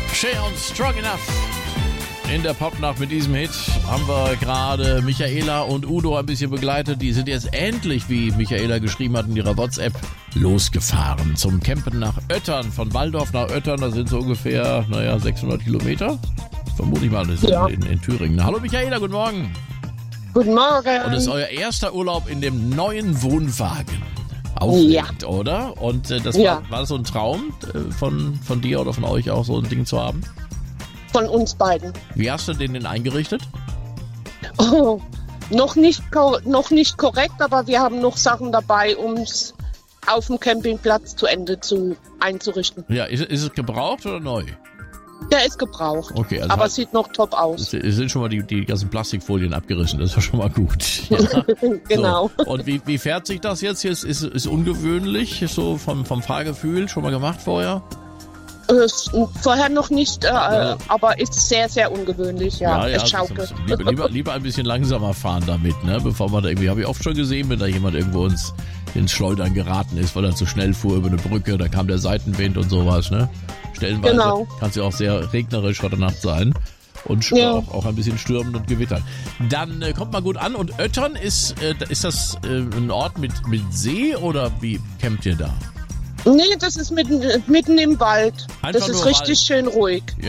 Cher und Strong Enough. In der Popnacht mit diesem Hit haben wir gerade Michaela und Udo ein bisschen begleitet. Die sind jetzt endlich, wie Michaela geschrieben hat in ihrer WhatsApp, losgefahren zum Campen nach Öttern. Von Walldorf nach Öttern, da sind so ungefähr, 600 Kilometer. Vermute ich mal, das ist in Thüringen. Hallo Michaela, guten Morgen. Guten Morgen. Und das ist euer erster Urlaub in dem neuen Wohnwagen. Aufregend, oder? Und war das so ein Traum von dir oder von euch auch, so ein Ding zu haben? Von uns beiden. Wie hast du den denn eingerichtet? Oh, noch nicht korrekt, aber wir haben noch Sachen dabei, um es auf dem Campingplatz zu Ende einzurichten. Ja, ist es gebraucht oder neu? Der ist gebraucht, okay, also aber es sieht noch top aus. Es sind schon mal die ganzen Plastikfolien abgerissen, das war schon mal gut. Ja. Genau. So. Und wie fährt sich das jetzt? Ist ungewöhnlich, so vom Fahrgefühl, schon mal gemacht vorher? Vorher noch nicht, aber ist sehr, sehr ungewöhnlich, es schaukelt. Lieber ein bisschen langsamer fahren damit, ne? Bevor man da irgendwie, habe ich oft schon gesehen, wenn da jemand irgendwo ins Schleudern geraten ist, weil er zu schnell fuhr über eine Brücke, da kam der Seitenwind und sowas, ne? Stellenweise kann es ja auch sehr regnerisch heute Nacht sein und auch ein bisschen stürmen und gewittern. Dann kommt man gut an und Öttern ist das ein Ort mit See oder wie campt ihr da? Nee, das ist mitten im Wald. Einfach das ist richtig schön ruhig.